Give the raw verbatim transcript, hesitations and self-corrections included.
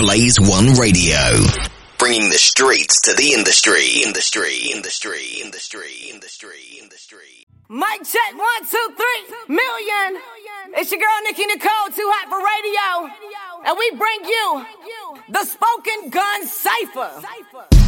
Blaze One Radio. Bringing the streets to the industry, industry, industry, industry, industry, industry. Mic check, one, two, three, million. It's your girl, Nicki Nicole, too hot for radio. And we bring you the Spoken Gun Cypher.